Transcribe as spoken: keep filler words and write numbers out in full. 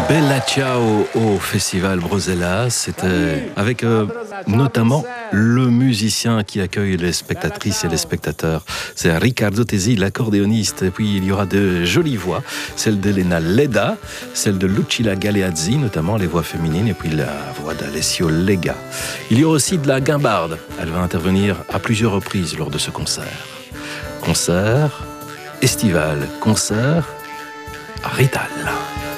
Bella Ciao au Festival Brosella, c'était avec euh, notamment le musicien qui accueille les spectatrices et les spectateurs. C'est Riccardo Tesi, l'accordéoniste. Et puis il y aura de jolies voix, celle d'Elena Leda, celle de Lucilla Galeazzi, notamment les voix féminines, et puis la voix d'Alessio Lega. Il y aura aussi de la guimbarde. Elle va intervenir à plusieurs reprises lors de ce concert. Concert estival, concert Rital.